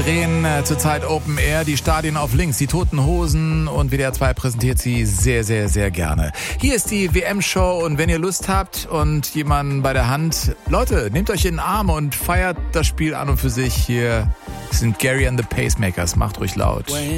drehen zurzeit Open Air, die Stadien auf links, die Toten Hosen, und WDR 2 präsentiert sie sehr, sehr, sehr gerne. Hier ist die WM-Show, und wenn ihr Lust habt und jemanden bei der Hand, Leute, nehmt euch in den Arm und feiert das Spiel an und für sich. Hier sind Gary and the Pacemakers, macht ruhig laut.